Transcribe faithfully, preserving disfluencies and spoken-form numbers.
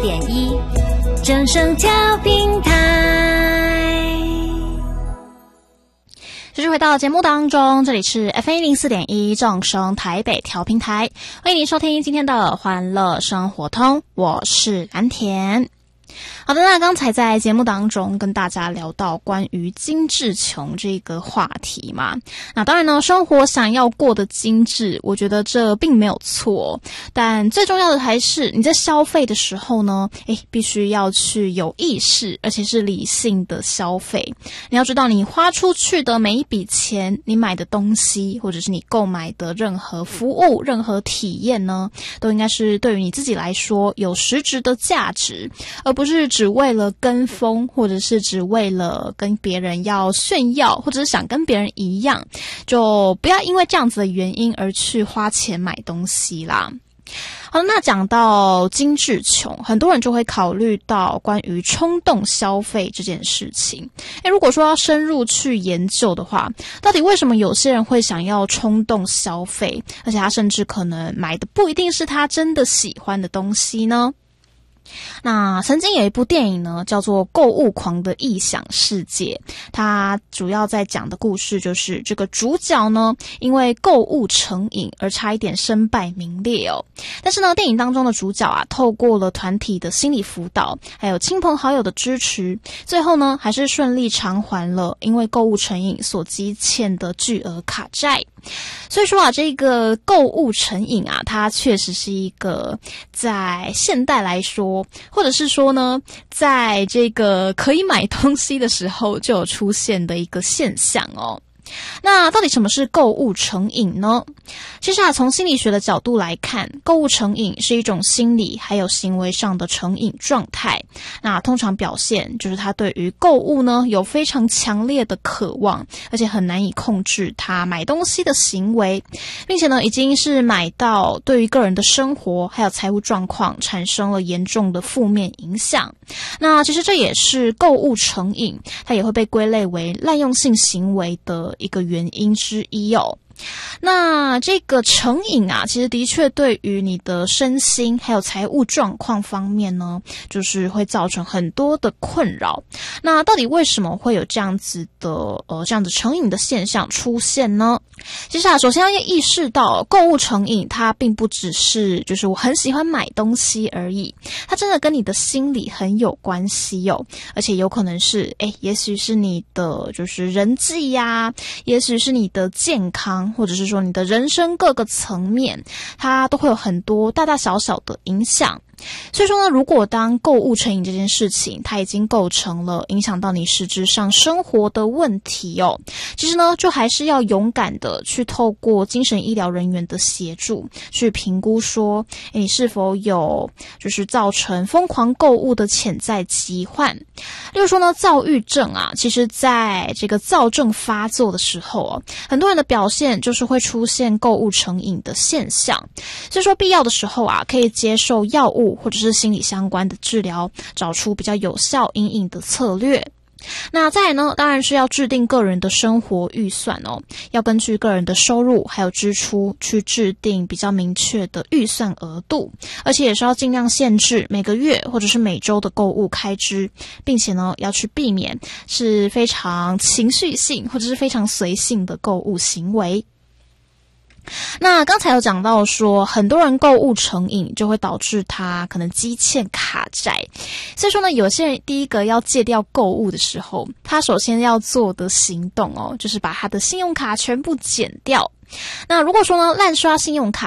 点一，正声调频台。继续回到节目当中，这里是 F M 一零四点一正声台北调频台，欢迎您收听今天的欢乐生活通，我是蓝田。好的，那刚才在节目当中跟大家聊到关于精致穷这个话题嘛，那当然呢，生活想要过得精致，我觉得这并没有错，但最重要的还是你在消费的时候呢，诶，必须要去有意识，而且是理性的消费。你要知道，你花出去的每一笔钱，你买的东西，或者是你购买的任何服务、任何体验呢，都应该是对于你自己来说有实质的价值，而不是只为了跟风，或者是只为了跟别人要炫耀，或者是想跟别人一样，就不要因为这样子的原因而去花钱买东西啦。好，那讲到精致穷，很多人就会考虑到关于冲动消费这件事情。诶，如果说要深入去研究的话，到底为什么有些人会想要冲动消费，而且他甚至可能买的不一定是他真的喜欢的东西呢？那曾经有一部电影呢，叫做《购物狂的异想世界》，它主要在讲的故事就是这个主角呢，因为购物成瘾而差一点身败名裂哦。但是呢，电影当中的主角啊，透过了团体的心理辅导，还有亲朋好友的支持，最后呢，还是顺利偿还了因为购物成瘾所积欠的巨额卡债。所以说啊，这个购物成瘾啊，它确实是一个在现代来说，或者是说呢，在这个可以买东西的时候就有出现的一个现象哦。那到底什么是购物成瘾呢？其实啊，从心理学的角度来看，购物成瘾是一种心理还有行为上的成瘾状态。那通常表现就是他对于购物呢有非常强烈的渴望，而且很难以控制他买东西的行为，并且呢已经是买到对于个人的生活还有财务状况产生了严重的负面影响。那其实这也是购物成瘾，它也会被归类为滥用性行为的一个原因之一哦。那这个成瘾啊，其实的确对于你的身心还有财务状况方面呢，就是会造成很多的困扰。那到底为什么会有这样子的呃这样子成瘾的现象出现呢？其实啊，首先要意识到购物成瘾它并不只是就是我很喜欢买东西而已，它真的跟你的心理很有关系哦，而且有可能是诶也许是你的就是人际呀、啊，也许是你的健康，或者是说你的人生各个层面，它都会有很多大大小小的影响。所以说呢，如果当购物成瘾这件事情它已经构成了影响到你实质上生活的问题哦，其实呢就还是要勇敢的去透过精神医疗人员的协助去评估说诶你是否有就是造成疯狂购物的潜在疾患。例如说呢，躁郁症啊，其实在这个躁症发作的时候哦，很多人的表现就是会出现购物成瘾的现象。所以说必要的时候啊，可以接受药物或者是心理相关的治疗，找出比较有效因应的策略。那再来呢，当然是要制定个人的生活预算哦，要根据个人的收入还有支出去制定比较明确的预算额度，而且也是要尽量限制每个月或者是每周的购物开支，并且呢要去避免是非常情绪性或者是非常随性的购物行为。那刚才有讲到说，很多人购物成瘾就会导致他可能积欠卡债，所以说呢，有些人第一个要戒掉购物的时候，他首先要做的行动哦，就是把他的信用卡全部减掉。那如果说呢，滥刷信用卡